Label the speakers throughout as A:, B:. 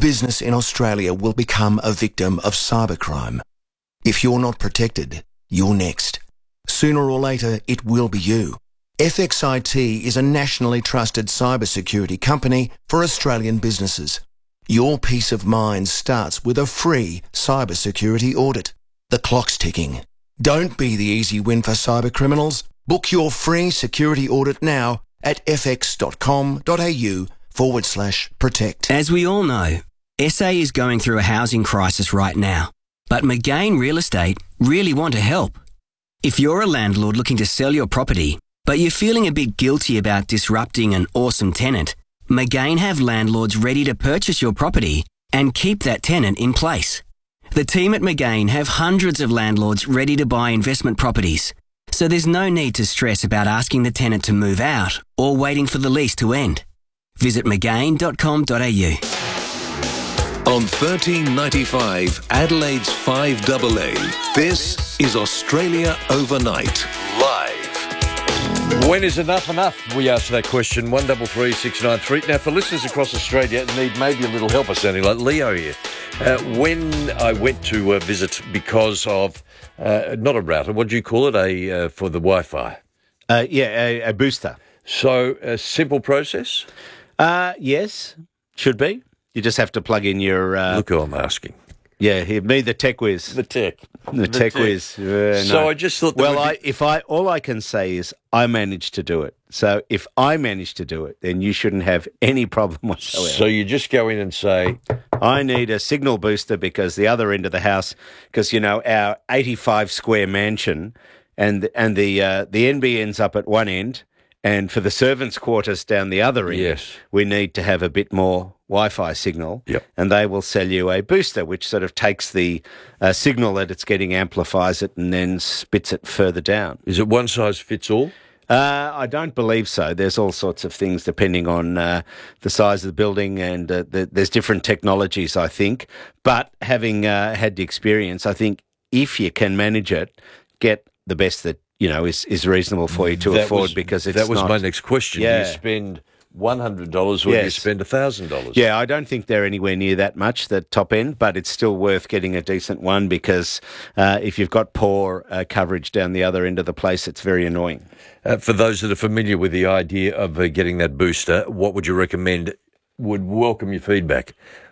A: business in Australia will become a victim of cybercrime. If you're not protected, you're next. Sooner or later, it will be you. FXIT is a nationally trusted cybersecurity company for Australian businesses. Your peace of mind starts with a free cybersecurity audit. The clock's ticking. Don't be the easy win for cybercriminals. Book your free security audit now at fx.com.au/protect.
B: As we all know, SA is going through a housing crisis right now, but McGain Real Estate really want to help. If you're a landlord looking to sell your property, but you're feeling a bit guilty about disrupting an awesome tenant, McGain have landlords ready to purchase your property and keep that tenant in place. The team at McGain have hundreds of landlords ready to buy investment properties, so there's no need to stress about asking the tenant to move out or waiting for the lease to end. Visit mcgain.com.au.
C: On 1395 Adelaide's 5AA, this is Australia Overnight, live.
D: When is enough enough? We asked that question, 133693. Now, for listeners across Australia need maybe a little help, sounding like Leo here. When I went to visit because of, not a router, what do you call it, for the Wi-Fi?
E: A booster.
D: So, a simple process?
E: Yes, should be. You just have to plug in your...
D: Look who I'm asking.
E: Yeah, me, the tech whiz.
D: The tech
E: whiz.
D: So I just thought...
E: all I can say is I managed to do it. So if I managed to do it, then you shouldn't have any problem whatsoever.
D: So you just go in and say...
E: I need a signal booster because the other end of the house, because, our 85 square mansion and the NBN's up at one end, and for the servants' quarters down the other end,
D: yes,
E: we need to have a bit more Wi-Fi signal, and they will sell you a booster, which sort of takes the signal that it's getting, amplifies it, and then spits it further down.
D: Is it one size fits all?
E: I don't believe so. There's all sorts of things depending on the size of the building, and there's different technologies, I think. But having had the experience, I think if you can manage it, get the best that is reasonable for you to afford, because it's
D: that was my next question.
E: Yeah.
D: Do you spend $100 or do you spend $1,000?
E: Yeah, I don't think they're anywhere near that much, the top end, but it's still worth getting a decent one, because if you've got poor coverage down the other end of the place, it's very annoying.
D: For those that are familiar with the idea of getting that booster, what would you recommend? Would welcome your feedback.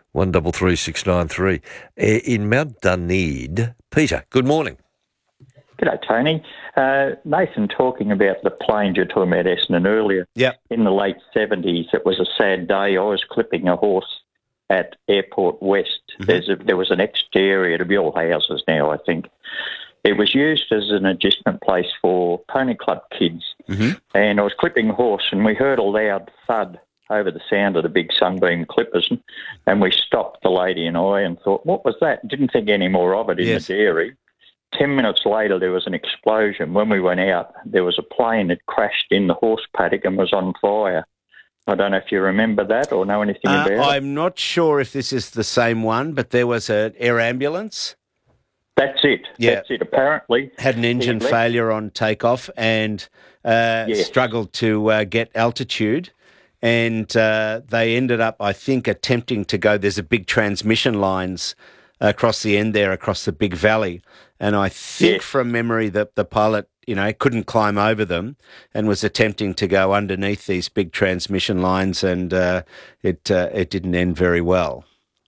D: 133693. In Mount Dunedin, Peter, good morning.
F: G'day, Tony. Nathan, talking about the planes you're talking about Essendon earlier.
E: Yep.
F: In the late 70s, it was a sad day. I was clipping a horse at Airport West. Mm-hmm. There was an extra area, to be all houses now, I think. It was used as an adjustment place for pony club kids. Mm-hmm. And I was clipping a horse, and we heard a loud thud over the sound of the big Sunbeam clippers, and we stopped, the lady and I, and thought, what was that? Didn't think any more of it in the dairy. 10 minutes later, there was an explosion. When we went out, there was a plane that crashed in the horse paddock and was on fire. I don't know if you remember that or know anything about it.
E: I'm not sure if this is the same one, but there was an air ambulance.
F: That's it.
E: Yeah.
F: That's it, apparently.
E: Had an engine failure on takeoff and struggled to get altitude. And they ended up, I think, attempting to go... There's a big transmission lines across the end there, across the big valley. And I think from memory that the pilot, couldn't climb over them and was attempting to go underneath these big transmission lines, and it didn't end very well.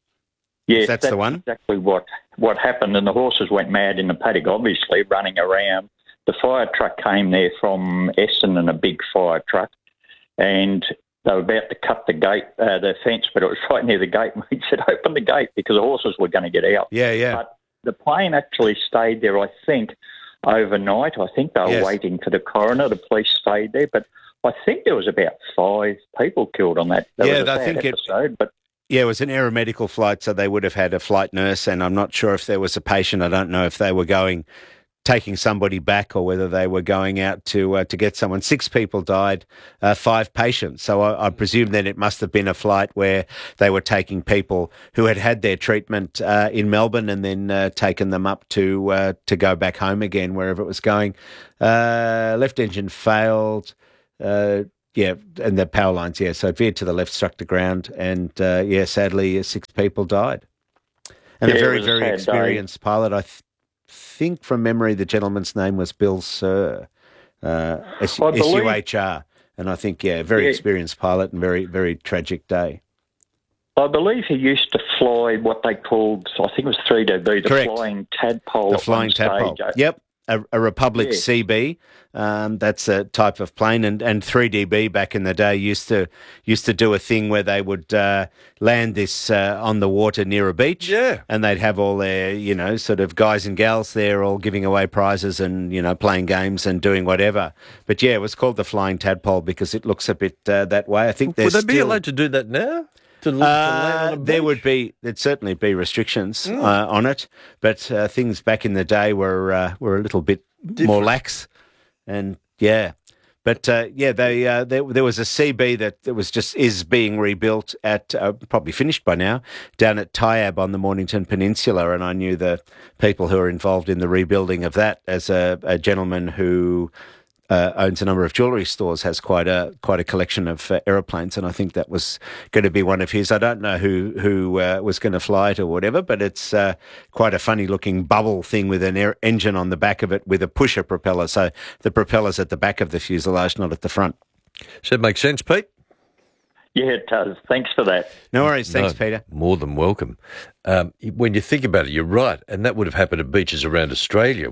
F: Yes,
E: that's the one.
F: Exactly what happened, and the horses went mad in the paddock, obviously, running around. The fire truck came there from Essendon, a big fire truck, and they were about to cut the gate, the fence, but it was right near the gate. We said, open the gate, because the horses were going to get out.
E: Yeah.
F: But the plane actually stayed there, I think, overnight. I think they were waiting for the coroner. The police stayed there, but I think there was about 5 people killed on that. That was a sad episode, but...
E: Yeah, it was an aeromedical flight, so they would have had a flight nurse, and I'm not sure if there was a patient. I don't know if they were taking somebody back, or whether they were going out to get someone. 6 people died, 5 patients. So I presume that it must have been a flight where they were taking people who had their treatment in Melbourne, and then taken them up to go back home again, wherever it was going. Left engine failed. and the power lines, so it veered to the left, struck the ground, and sadly 6 people died. And a very, very experienced pilot. I think from memory the gentleman's name was Bill Suhr, SUHR. And I think, very experienced pilot and very, very tragic day.
F: I believe he used to fly what they called, I think it was 3DB, the
E: Correct.
F: Flying Tadpole.
E: The Flying Tadpole. Yep. A Republic CB. That's a type of plane, and 3DB back in the day used to do a thing where they would land this on the water near a beach, and they'd have all their sort of guys and gals there all giving away prizes and playing games and doing whatever. But it was called the Flying Tadpole because it looks a bit that way. I think
D: would they be allowed to do that now?
E: There'd certainly be restrictions on it, but things back in the day were a little bit more lax, and but there was a CB that is being rebuilt at probably finished by now down at Tyab on the Mornington Peninsula, and I knew the people who are involved in the rebuilding of that as a gentleman who owns a number of jewellery stores, has quite a collection of aeroplanes, and I think that was going to be one of his. I don't know who was going to fly it or whatever, but it's quite a funny-looking bubble thing with an engine on the back of it with a pusher propeller, so the propeller's at the back of the fuselage, not at the front.
D: Does that make sense, Pete?
F: Yeah, it does. Thanks for that.
E: No worries. Thanks, Peter.
D: More than welcome. When you think about it, you're right, and that would have happened at beaches around Australia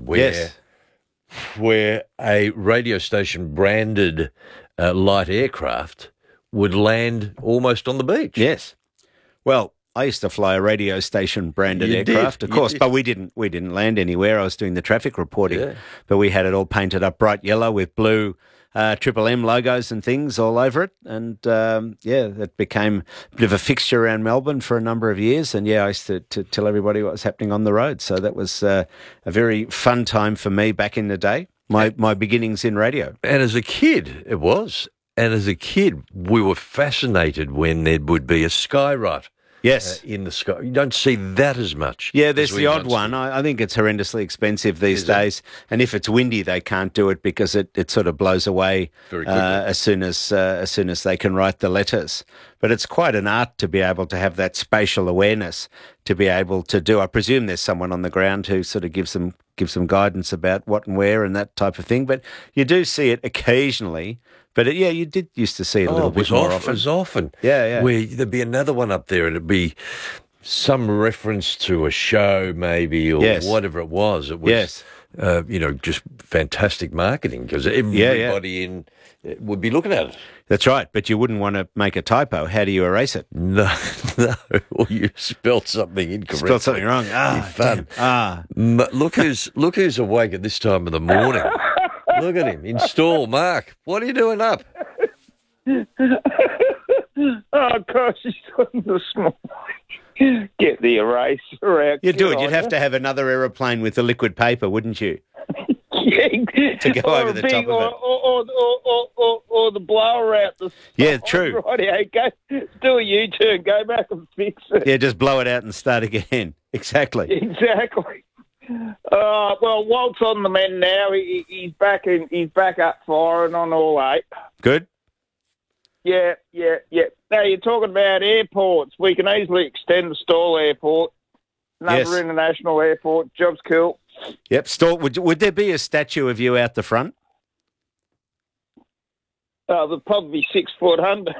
D: where a radio station branded light aircraft would land almost on the beach.
E: Yes. Well, I used to fly a radio station branded aircraft, of course, but we didn't land anywhere. I was doing the traffic reporting, but we had it all painted up bright yellow with blue Triple M logos and things all over it, and it became a bit of a fixture around Melbourne for a number of years. And I used to tell everybody what was happening on the road. So that was a very fun time for me back in the day. My beginnings in radio.
D: And as a kid, it was. And as a kid, we were fascinated when there would be a skywrite.
E: Yes.
D: In the sky. You don't see that as much.
E: Yeah, there's the odd one. I think it's horrendously expensive these days. And if it's windy, they can't do it because it sort of blows away
D: very quickly
E: as soon as they can write the letters. But it's quite an art to be able to have that spatial awareness to be able to do. I presume there's someone on the ground who sort of gives them guidance about what and where and that type of thing. But you do see it occasionally. But you did used to see it a little bit more often.
D: It was often.
E: Yeah.
D: Where there'd be another one up there and it'd be some reference to a show maybe or whatever it was. It was, just fantastic marketing because everybody in would be looking at it.
E: That's right, but you wouldn't want to make a typo. How do you erase it?
D: No, or you spelled something incorrect.
E: Spelled something wrong.
D: Fun. Look who's awake at this time of the morning. Look at him. Install, Mark. What are you doing up?
G: Oh, gosh, he's on the small. Get the eraser out.
E: You'd do it. You'd have to have another aeroplane with the liquid paper, wouldn't you? To go over the top of it.
G: Or the blower out the side.
E: Yeah, true.
G: Right, do a U-turn, go back and fix it.
E: Yeah, just blow it out and start again. Exactly.
G: Exactly. Well, Walt's on the mend now. He's back up firing on all 8.
E: Good.
G: Yeah. Now you're talking about airports. We can easily extend the Stawell Airport, another international airport. Job's cool.
E: Yep. Stawell. Would there be a statue of you out the front?
G: There'll probably be 6 foot under.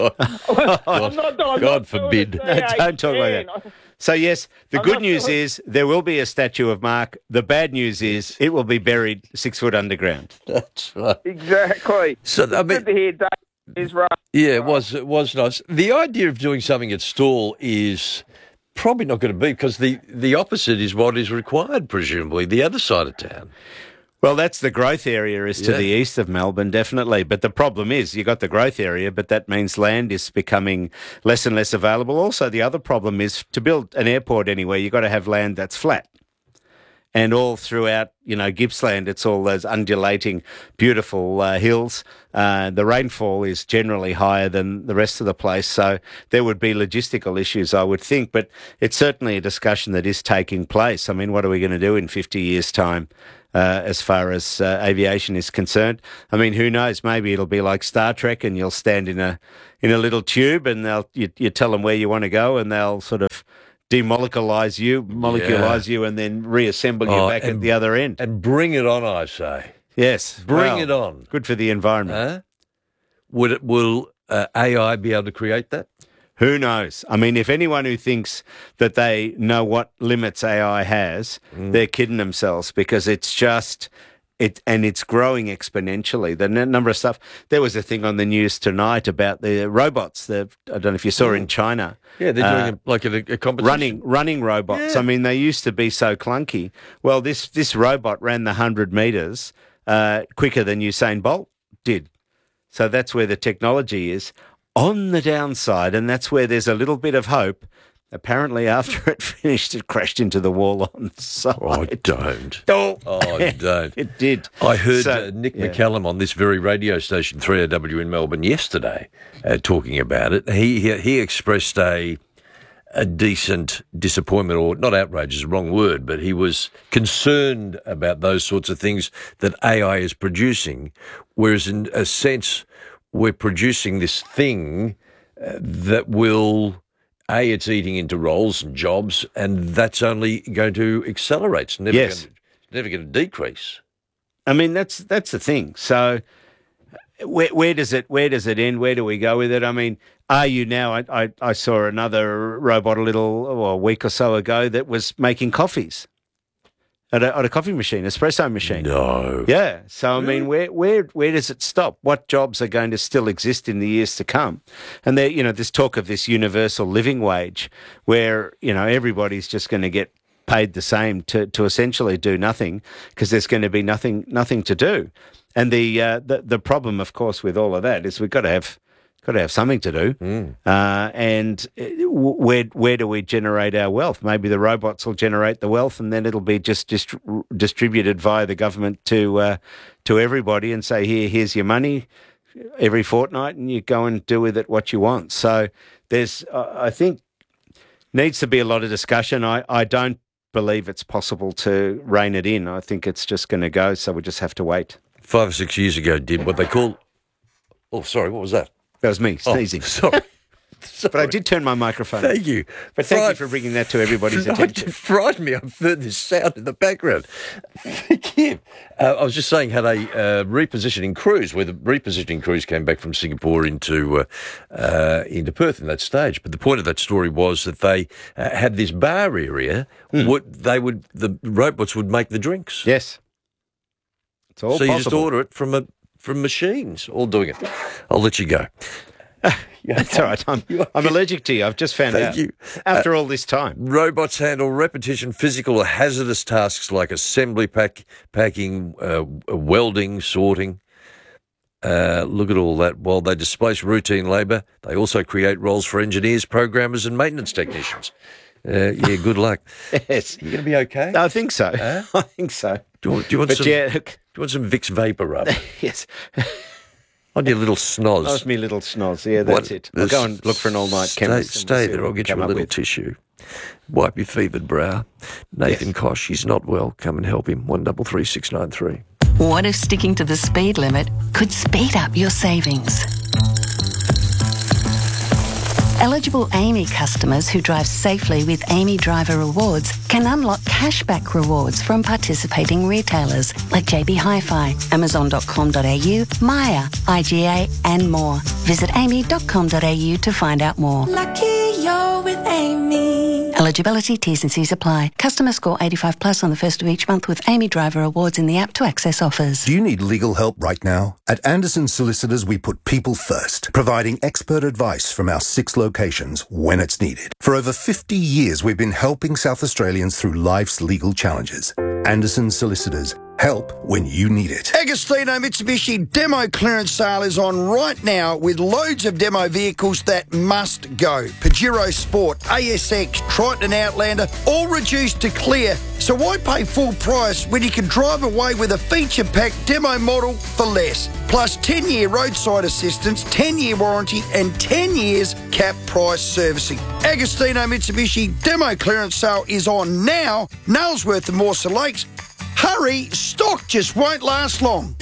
D: God forbid.
E: Don't talk like that. So, yes, the good news is there will be a statue of Mark. The bad news is it will be buried 6 foot underground.
D: That's right.
G: Exactly.
D: So, I mean,
G: good to hear Dave is right.
D: Yeah, it was nice. The idea of doing something at Stawell is probably not going to be because the opposite is what is required, presumably, the other side of town.
E: Well, that's the growth area is to the east of Melbourne, definitely. But the problem is you got the growth area, but that means land is becoming less and less available. Also, the other problem is to build an airport anywhere, you've got to have land that's flat. And all throughout, Gippsland, it's all those undulating, beautiful hills. The rainfall is generally higher than the rest of the place. So there would be logistical issues, I would think. But it's certainly a discussion that is taking place. I mean, what are we going to do in 50 years' time? as far as aviation is concerned. I mean, who knows? Maybe it'll be like Star Trek, and you'll stand in a little tube, and you tell them where you want to go, and they'll sort of demoleculise you, and then reassemble you back at the other end.
D: And bring it on, I say.
E: Yes,
D: bring it on.
E: Good for the environment.
D: Will AI be able to create that?
E: Who knows? I mean, if anyone who thinks that they know what limits AI has, they're kidding themselves, because it's just and it's growing exponentially. The number of stuff. There was a thing on the news tonight about the robots. I don't know if you saw in China.
D: Yeah, they're doing a competition.
E: Running robots. Yeah. I mean, they used to be so clunky. Well, this robot ran the 100 metres quicker than Usain Bolt did. So that's where the technology is. On the downside, and that's where there's a little bit of hope, apparently after it finished, it crashed into the wall on the side.
D: Oh, don't.
E: Oh,
D: don't.
E: It did.
D: I heard Nick McCallum on this very radio station, 3AW in Melbourne, yesterday, talking about it. He expressed a decent disappointment, or not outrage is the wrong word, but he was concerned about those sorts of things that AI is producing, whereas in a sense we're producing this thing that will, it's eating into roles and jobs, and that's only going to accelerate. It's never going to decrease.
E: I mean, that's the thing. So where does it end? Where do we go with it? I mean, are you now? I saw another robot a week or so ago that was making coffees at a coffee machine, espresso machine.
D: No.
E: Yeah. So I mean, where does it stop? What jobs are going to still exist in the years to come? And there, this talk of this universal living wage, where everybody's just going to get paid the same to essentially do nothing, because there's going to be nothing to do. And the problem, of course, with all of that is we've got to have something to do. And where do we generate our wealth? Maybe the robots will generate the wealth, and then it'll be just distributed via the government to everybody, and say, here's your money every fortnight, and you go and do with it what you want. So there's, I think, needs to be a lot of discussion. I don't believe it's possible to rein it in. I think it's just going to go, so we just have to wait.
D: 5 or 6 years ago, did what they call... Oh, sorry, what was that?
E: That was me, sneezing.
D: Sorry.
E: But I did turn my microphone on.
D: Thank you.
E: But thank you for bringing that to everybody's attention.
D: It frightened me. I've heard this sound in the background. Thank you. I was just saying, had a repositioning cruise, where the repositioning cruise came back from Singapore into Perth in that stage. But the point of that story was that they had this bar area. The robots would make the drinks.
E: Yes. It's all possible.
D: So you just order it from machines, all doing it. I'll let you go.
E: That's all right. I'm allergic to you. I've just found out. Thank you. After all this time.
D: Robots handle repetition, physical or hazardous tasks like assembly packing, welding, sorting. Look at all that. While they displace routine labour, they also create roles for engineers, programmers and maintenance technicians. Good luck.
E: Yes.
D: You going to be okay?
E: I think so. I think so.
D: Do you want some Vicks Vapor Rub?
E: Yes.
D: On your little snoz.
E: That was me little snoz. Yeah, that's it. I'll go and look for an all-night chemist.
D: Stay there. I'll get you a little tissue. Wipe your fevered brow. Nathan Kosh, he's not well. Come and help him. 133 693.
H: What if sticking to the speed limit could speed up your savings? Eligible AAMI customers who drive safely with AAMI Driver Rewards can unlock cashback rewards from participating retailers like JB Hi-Fi, Amazon.com.au, Maya, IGA and more. Visit aami.com.au to find out more.
I: Lucky you're with AAMI.
H: Eligibility, T's and C's apply. Customer score 85 plus on the first of each month with AAMI Driver Rewards in the app to access offers.
J: Do you need legal help right now? At Anderson Solicitors, we put people first, providing expert advice from our 6 locations when it's needed. For over 50 years, we've been helping South Australians through life's legal challenges. Anderson Solicitors. Help when you need it.
K: Agostino Mitsubishi demo clearance sale is on right now with loads of demo vehicles that must go. Pajero Sport, ASX, Triton Outlander, all reduced to clear. So why pay full price when you can drive away with a feature-packed demo model for less? Plus 10-year roadside assistance, 10-year warranty and 10 years cap price servicing. Agostino Mitsubishi demo clearance sale is on now. Nailsworth and Morsa Lakes. Hurry, stock just won't last long.